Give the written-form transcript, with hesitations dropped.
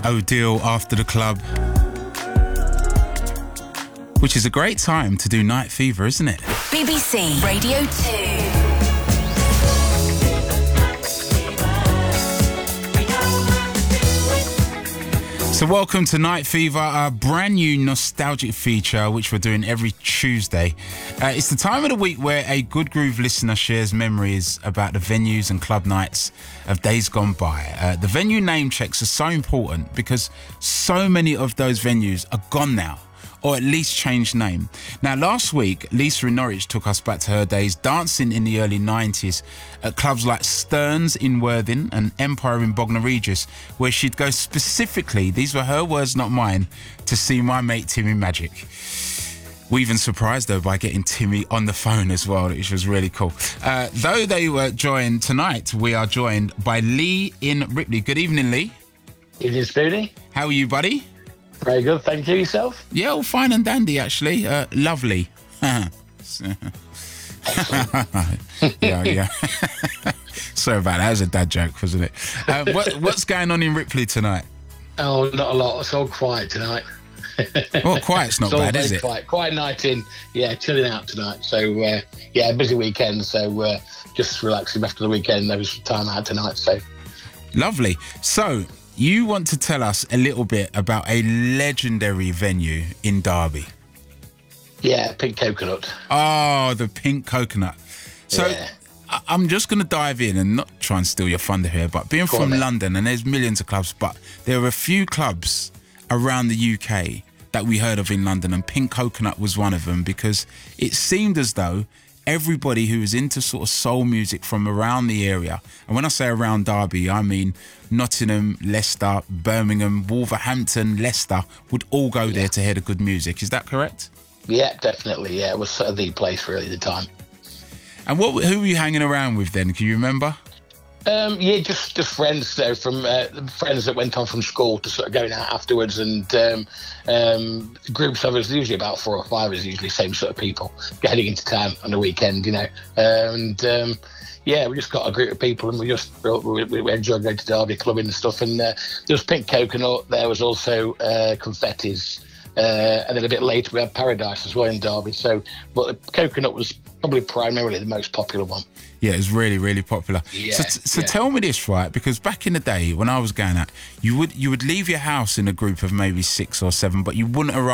Odile after the club, which is a great time to do Night Fever, isn't it? BBC Radio 2. So welcome to Night Fever, a brand new nostalgic feature which we're doing every Tuesday. It's the time of the week where a Good Groove listener shares memories about the venues and club nights of days gone by. The venue name checks are so important because so many of those venues are gone now, or at least changed name. Now, last week, Lisa in Norwich took us back to her days dancing in the early 90s at clubs like Stearns in Worthing and Empire in Bognor Regis, where she'd go specifically, these were her words, not mine, to see my mate Timmy Magic. We even surprised her by getting Timmy on the phone as well, which was really cool. Though they were joined tonight, we are joined by Lee in Ripley. Good evening, Lee. Evening, Spoony. How are you, buddy? Very good, thank you. Yourself? Yeah, all fine and dandy, actually. Lovely. yeah. Sorry about that. That was a dad joke, wasn't it? What's going on in Ripley tonight? Oh, not a lot. It's all quiet tonight. Well, quiet's not bad, is it? Quiet night in. Yeah, chilling out tonight. So, yeah, busy weekend. So, just relaxing after the weekend. There was some time out tonight. So, lovely. So, you want to tell us a little bit about a legendary venue in Derby? Yeah, Pink Coconut. Oh, the Pink Coconut. So yeah. I'm just going to dive in and not try and steal your thunder here, but being from London, and there's millions of clubs, but there are a few clubs around the UK that we heard of in London, and Pink Coconut was one of them, because it seemed as though everybody who was into sort of soul music from around the area, and when I say around Derby, I mean Nottingham, Leicester, Birmingham, Wolverhampton, Leicester, would all go there to hear the good music. Is that correct? Yeah, definitely. Yeah, it was sort of the place really at the time. And who were you hanging around with then? Can you remember? Yeah, just friends there from friends that went on from school to sort of going out afterwards, and groups of us, usually about 4 or 5 is usually same sort of people heading into town on the weekend, you know, yeah, we just got a group of people and we enjoyed going to Derby clubbing and stuff, and there was Pink Coconut, there was also Confettis, and then a bit later we had Paradise as well in Derby. So, but Coconut was probably primarily the most popular one. Yeah, it was really, really popular. Yeah, so tell me this, right? Because back in the day when I was going out, you would leave your house in a group of maybe 6 or 7, but you wouldn't arrive